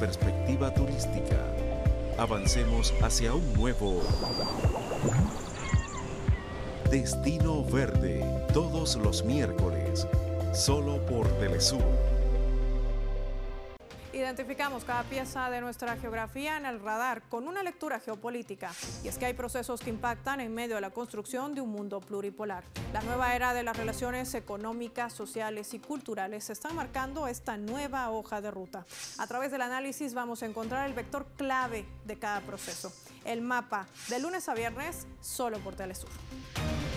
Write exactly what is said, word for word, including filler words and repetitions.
perspectiva turística. Avancemos hacia un nuevo Destino Verde, todos los miércoles, solo por Telesur. Identificamos cada pieza de nuestra geografía en el radar con una lectura geopolítica. Y es que hay procesos que impactan en medio de la construcción de un mundo pluripolar. La nueva era de las relaciones económicas, sociales y culturales están marcando esta nueva hoja de ruta. A través del análisis vamos a encontrar el vector clave de cada proceso. El mapa, de lunes a viernes, solo por Telesur.